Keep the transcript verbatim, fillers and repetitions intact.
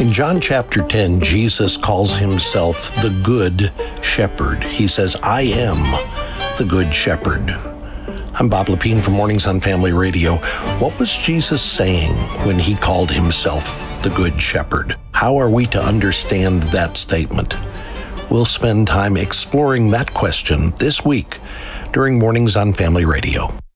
In John chapter ten, Jesus calls himself the Good Shepherd. He says, I am the Good Shepherd. I'm Bob Lepine from Mornings on Family Radio. What was Jesus saying when he called himself the Good Shepherd? How are we to understand that statement? We'll spend time exploring that question this week during Mornings on Family Radio.